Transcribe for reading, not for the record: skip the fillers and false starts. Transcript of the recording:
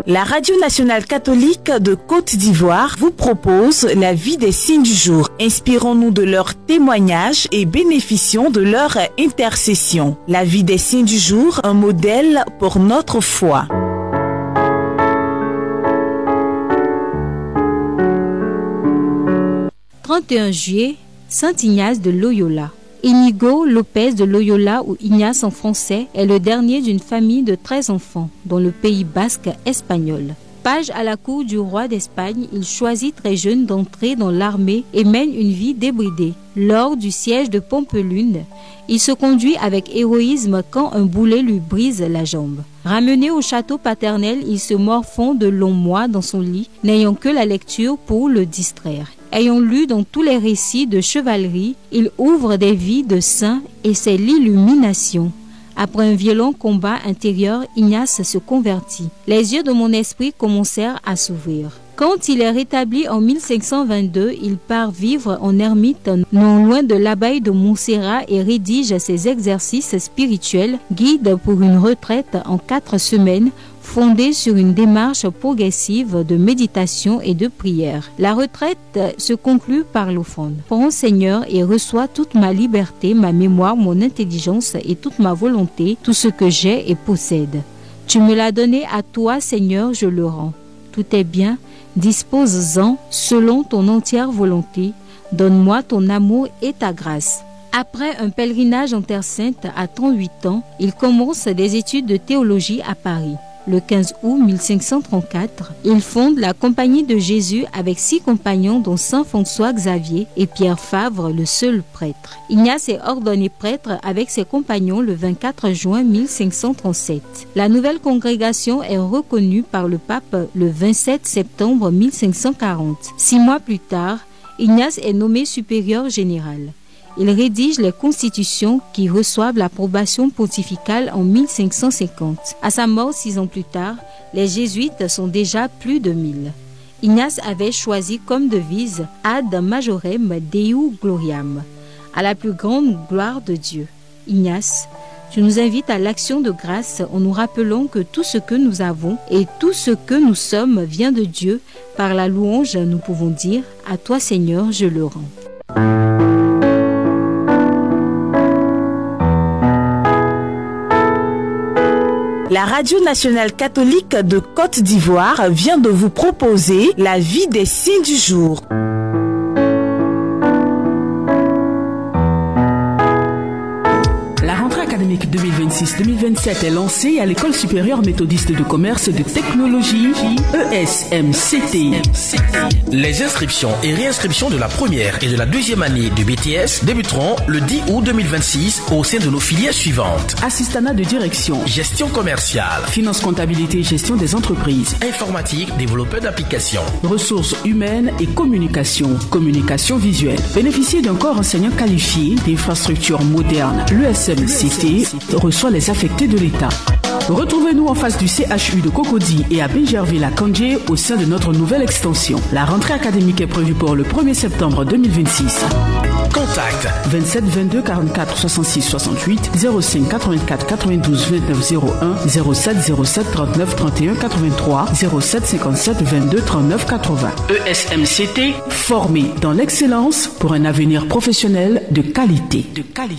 La Radio nationale catholique de Côte d'Ivoire vous propose la vie des saints du jour. Inspirons-nous de leurs témoignages et bénéficions de leur intercession. La vie des saints du jour, un modèle pour notre foi. « 31 juillet, Saint Ignace de Loyola. Inigo Lopez de Loyola, ou Ignace en français, est le dernier d'une famille de 13 enfants, dans le Pays basque espagnol. Page à la cour du roi d'Espagne, il choisit très jeune d'entrer dans l'armée et mène une vie débridée. Lors du siège de Pampelune, il se conduit avec héroïsme quand un boulet lui brise la jambe. Ramené au château paternel, il se morfond de longs mois dans son lit, n'ayant que la lecture pour le distraire. Ayant lu dans tous les récits de chevalerie, il ouvre des vies de saints et c'est l'illumination. Après un violent combat intérieur, Ignace se convertit. Les yeux de mon esprit commencèrent à s'ouvrir. Quand il est rétabli en 1522, il part vivre en ermite non loin de l'abbaye de Montserrat et rédige ses exercices spirituels, guide pour une retraite en 4 semaines, fondée sur une démarche progressive de méditation et de prière. La retraite se conclut par l'offrande. Prends, Seigneur, et reçois toute ma liberté, ma mémoire, mon intelligence et toute ma volonté, tout ce que j'ai et possède. Tu me l'as donné à toi, Seigneur, je le rends. Tout est bien, dispose-en selon ton entière volonté. Donne-moi ton amour et ta grâce. Après un pèlerinage en Terre Sainte à 38 ans, il commence des études de théologie à Paris. Le 15 août 1534, il fonde la Compagnie de Jésus avec 6 compagnons dont Saint François Xavier et Pierre Favre, le seul prêtre. Ignace est ordonné prêtre avec ses compagnons le 24 juin 1537. La nouvelle congrégation est reconnue par le pape le 27 septembre 1540. 6 mois plus tard, Ignace est nommé supérieur général. Il rédige les constitutions qui reçoivent l'approbation pontificale en 1550. À sa mort 6 ans plus tard, les jésuites sont déjà plus de 1000. Ignace avait choisi comme devise Ad majorem Dei gloriam, à la plus grande gloire de Dieu. Ignace, tu nous invites à l'action de grâce en nous rappelant que tout ce que nous avons et tout ce que nous sommes vient de Dieu. Par la louange, nous pouvons dire « À toi Seigneur, je le rends ». La Radio nationale catholique de Côte d'Ivoire vient de vous proposer la vie des saints du jour. La rentrée académique 2026-2027 est lancée à l'École supérieure méthodiste de commerce et de technologie ESMCT. Les inscriptions et réinscriptions de la première et de la deuxième année du BTS débuteront le 10 août 2026 au sein de nos filières suivantes: assistanat de direction, gestion commerciale, finance, comptabilité et gestion des entreprises, informatique, développeur d'applications, ressources humaines et communication, communication visuelle. Bénéficiez d'un corps enseignant qualifié, d'infrastructures modernes. L'ESMCT reçoit les affectés de l'État. Retrouvez-nous en face du CHU de Cocody et à Bingerville à Kandjé au sein de notre nouvelle extension. La rentrée académique est prévue pour le 1er septembre 2026. Contact 27 22 44 66 68 05 84 92 29 01 07 07 39 31 83 07 57 22 39 80. ESMCT, formé dans l'excellence pour un avenir professionnel de qualité.